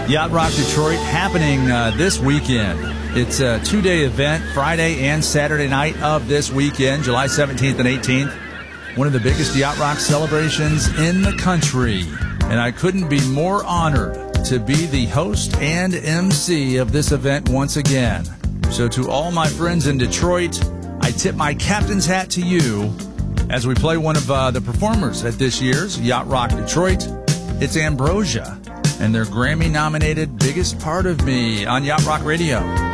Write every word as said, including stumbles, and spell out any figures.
Yacht Rock Detroit happening uh, this weekend. It's a two-day event, Friday and Saturday night of this weekend, July seventeenth and eighteenth. One of the biggest Yacht Rock celebrations in the country. And I couldn't be more honored to be the host and M C of this event once again. So to all my friends in Detroit, I tip my captain's hat to you as we play one of uh, the performers at this year's Yacht Rock Detroit. It's Ambrosia and their Grammy-nominated Biggest Part of Me on Yacht Rock Radio.